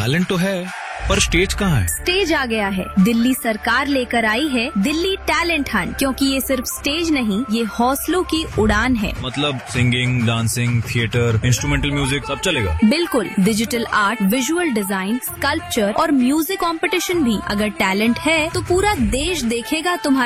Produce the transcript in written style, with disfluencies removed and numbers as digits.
Talent तो है, पर स्टेज कहाँ है? स्टेज आ गया है। दिल्ली सरकार लेकर आई है दिल्ली टैलेंट हंट, क्योंकि ये सिर्फ स्टेज नहीं, ये हौसलों की उड़ान है। मतलब singing, dancing, theatre, instrumental music सब चलेगा? बिल्कुल, digital art, visual design, sculpture और म्यूजिक कंपटीशन भी। अगर टैलेंट है तो पूरा देश देखेगा तुम्हारा